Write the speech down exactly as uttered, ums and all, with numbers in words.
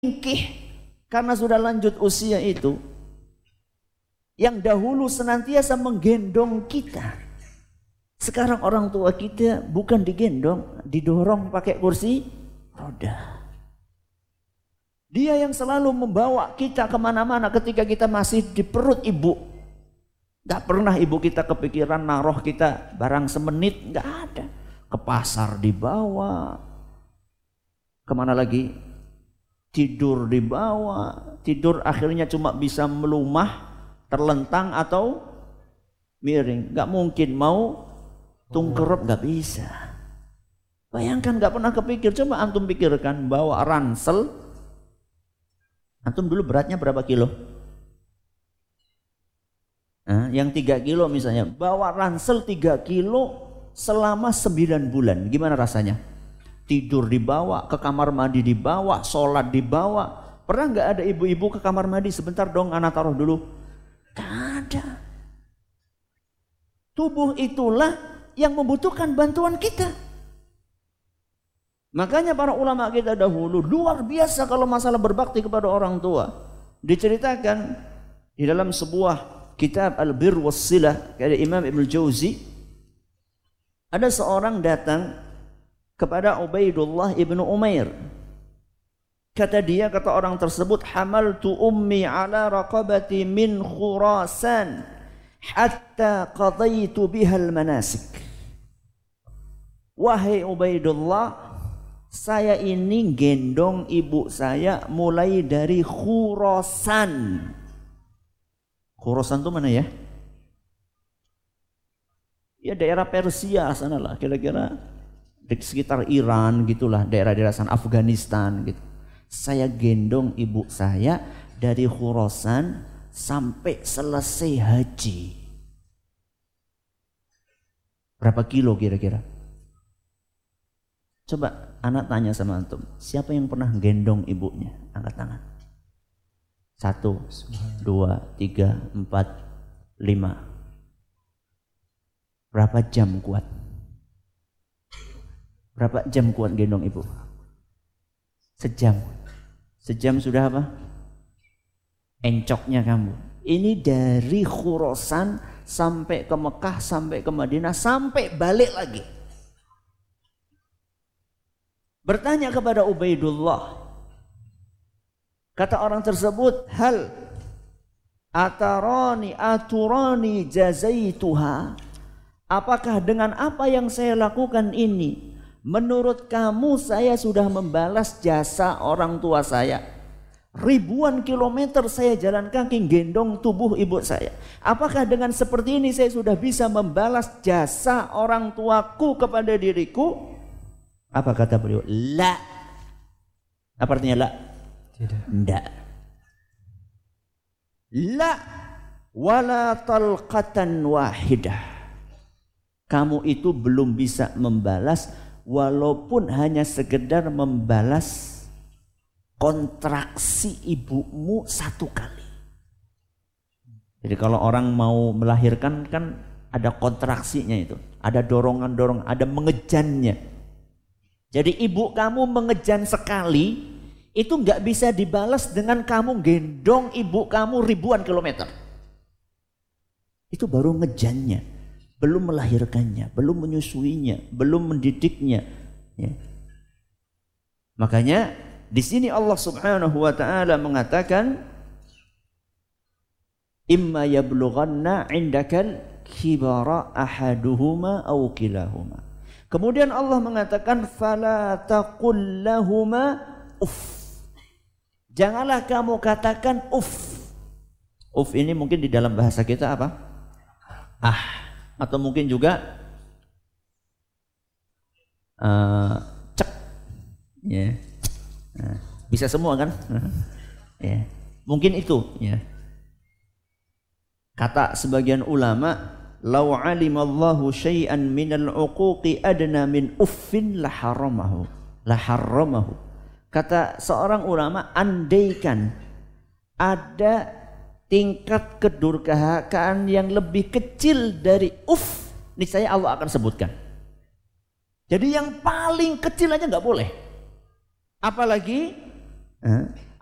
ringkih karena sudah lanjut usia itu, yang dahulu senantiasa menggendong kita, sekarang orang tua kita bukan digendong, didorong pakai kursi roda. Dia yang selalu membawa kita kemana-mana ketika kita masih di perut ibu. Gak pernah ibu kita kepikiran naruh kita barang semenit, gak ada. Ke pasar dibawa, kemana lagi? Tidur dibawa. Tidur akhirnya cuma bisa melumah, terlentang atau miring. Gak mungkin mau tungkerep, gak bisa. Bayangkan gak pernah kepikir. Coba antum pikirkan bawa ransel. Antum dulu beratnya berapa kilo? Nah, yang tiga kilo misalnya, bawa ransel tiga kilo selama sembilan bulan. Gimana rasanya? Tidur dibawa, ke kamar mandi dibawa, sholat dibawa. Pernah nggak ada ibu-ibu ke kamar mandi? Sebentar dong, anak taruh dulu. Gak ada. Tubuh itulah yang membutuhkan bantuan kita. Makanya para ulama kita dahulu luar biasa kalau masalah berbakti kepada orang tua. Diceritakan di dalam sebuah kitab Al-Bir Was-Silah dari Imam Ibnu Jauzi, ada seorang datang kepada Ubaidullah ibnu Umair. Kata dia, kata orang tersebut, hamaltu ummi ala raqabati min Khurasan hatta qadaitu bihal manasik. Wahai Ubaidullah, saya ini gendong ibu saya mulai dari Khurasan. Khurasan itu mana ya? Ya daerah Persia sana lah, kira-kira di sekitar Iran gitulah, daerah-daerah sana, Afghanistan gitu. Saya gendong ibu saya dari Khurasan sampai selesai haji. Berapa kilo kira-kira? Coba anak tanya sama antum, siapa yang pernah gendong ibunya? Angkat tangan. Satu, dua, tiga, empat, lima. Berapa jam kuat? Berapa jam kuat gendong ibu? Sejam. Sejam sudah apa? Encoknya kamu. Ini dari Khurasan sampai ke Mekah, sampai ke Madinah, sampai balik lagi. Bertanya kepada Ubaidullah, kata orang tersebut, hal atarani aturani jazaituha, apakah dengan apa yang saya lakukan ini menurut kamu saya sudah membalas jasa orang tua saya? Ribuan kilometer saya jalan kaki gendong tubuh ibu saya. Apakah dengan seperti ini saya sudah bisa membalas jasa orang tuaku kepada diriku? Apa kata beliau? La. Apa artinya la? Tidak. Tidak. La wala talqatan wahidah. Kamu itu belum bisa membalas walaupun hanya sekedar membalas kontraksi ibumu satu kali. Jadi kalau orang mau melahirkan kan ada kontraksinya itu, ada dorongan-dorongan, ada mengejannya. Jadi ibu kamu mengejan sekali, itu nggak bisa dibalas dengan kamu gendong ibu kamu ribuan kilometer. Itu baru ngejannya, belum melahirkannya, belum menyusuinya, belum mendidiknya. Ya. Makanya di sini Allah Subhanahu wa taala mengatakan, imma yablughanna 'indakal kibara ahaduhuma aw kilahuma. Kemudian Allah mengatakan fala taqul lahuma uff. Janganlah kamu katakan uff. Uff ini mungkin di dalam bahasa kita apa? Ah, atau mungkin juga uh, cek. Ya. Yeah. Nah, bisa semua kan? Ya. Yeah. Mungkin itu ya. Kata sebagian ulama, "Lau 'alimallahu syai'an minal 'uquqi adna min uffin laharamahu." Laharamahu. Kata seorang ulama, andaikan ada tingkat kedurhakaan yang lebih kecil dari uff, niscaya Allah akan sebutkan. Jadi yang paling kecil aja nggak boleh. Apalagi Eh?